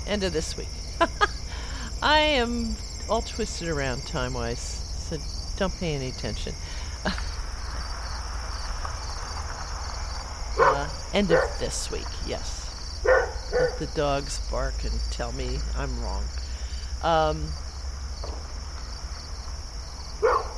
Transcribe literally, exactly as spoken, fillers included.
End of this week. I am all twisted around time-wise, so don't pay any attention. uh, end of this week, yes. Let the dogs bark and tell me I'm wrong. Um,